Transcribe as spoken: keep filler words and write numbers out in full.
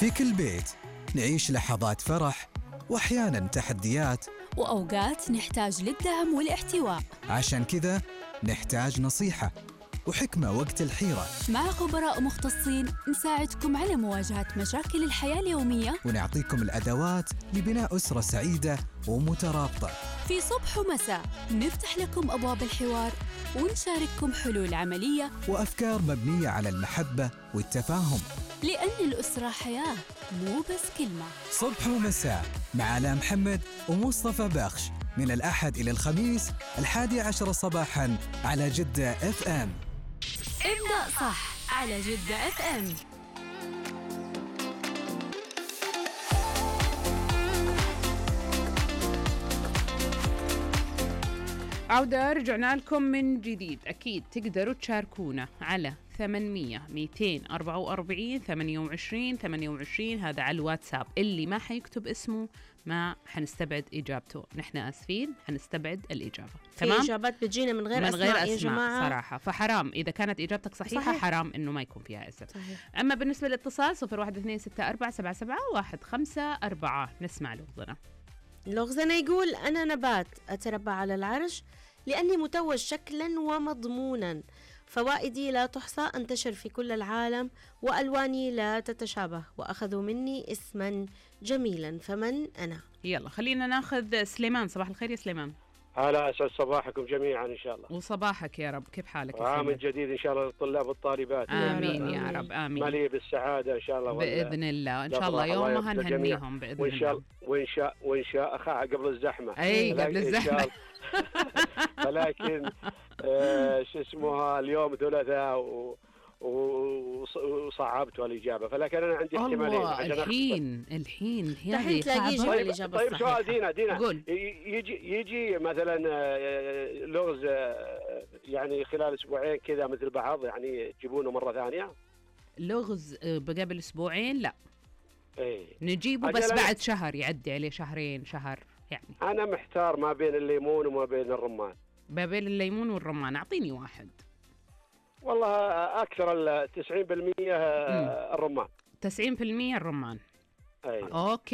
في كل بيت نعيش لحظات فرح وأحياناً تحديات، وأوقات نحتاج للدعم والاحتواء. عشان كذا نحتاج نصيحة وحكمة وقت الحيرة، مع خبراء مختصين نساعدكم على مواجهة مشاكل الحياة اليومية، ونعطيكم الأدوات لبناء أسرة سعيدة ومترابطة. في صبح ومساء نفتح لكم أبواب الحوار ونشارككم حلول عملية وأفكار مبنية على المحبة والتفاهم، لأن الأسرة حياة مو بس كلمة. صبح ومساء مع علاء محمد ومصطفى بخش، من الأحد إلى الخميس الحادي عشر صباحاً على جدة اف ام. ابدأ صح على جدة اف ام. عودة، رجعنا لكم من جديد. أكيد تقدروا تشاركونا على ثمانمية مئتين وأربعة وأربعين ثمانية وعشرين ثمانية وعشرين، هذا على الواتساب. اللي ما حيكتب اسمه ما حنستبعد إجابته، نحن آسفين، حنستبعد الإجابة. في تمام؟ إجابات بتجينا من غير من أسماء, غير يا أسماء جماعة صراحة، فحرام إذا كانت إجابتك صحيحة. صحيح. حرام إنه ما يكون فيها اسم. صحيح. أما بالنسبة للاتصال صفر واحد اثنين ستة أربعة سبعة سبعة واحد خمسة أربعة، نسمع لغزنا. لغزنا يقول: أنا نبات أتربى على العرش لأني متوج شكلا ومضمونا، فوائدي لا تحصى، أنتشر في كل العالم، وألواني لا تتشابه، وأخذوا مني اسما جميلا، فمن أنا؟ يلا خلينا ناخذ سليمان. صباح الخير يا سليمان. هلا، أسعد صباحكم جميعا إن شاء الله. وصباحك يا رب، كيف حالك يا عام سليمان؟ جديد إن شاء الله للطلاب والطالبات. آمين يا رب، آمين. مليء بالسعادة إن شاء الله. بإذن الله، إن شاء الله يومها نهنيهم بإذن وإن شاء الله. وإن شاء وإن شاء أخاها قبل الزحمة. أي قبل الزحمة. ولكن آه شو اسمها اليوم ثلاثاء و وصعبتوا الإجابة، فلكن أنا عندي احتمالين. الحين الحين الحين الحين تلاقيه طيب, الإجابة طيب الصحيحة. سؤال دينا دينا قول. يجي يجي مثلا لغز يعني خلال أسبوعين كذا مثل بعض، يعني تجيبونه مرة ثانية. لغز بقبل أسبوعين لا. ايه نجيبه بس بعد شهر، يعدي عليه شهرين شهر يعني. أنا محتار ما بين الليمون وما بين الرمان. ما بين الليمون والرمان، أعطيني واحد. والله أكثر ال تسعين بالمئة الرمان. تسعين بالمئة الرمان. أي. أوكي.